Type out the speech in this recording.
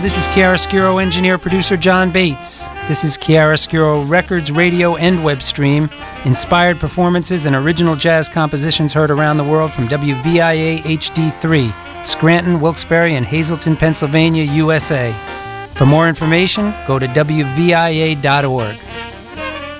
This is chiaroscuro engineer producer John Bates. This is Chiaroscuro Records, radio, and web stream. Inspired performances and original jazz compositions heard around the world from WVIA HD3, Scranton, Wilkes-Barre, and Hazleton, Pennsylvania, USA. For more information, go to WVIA.org.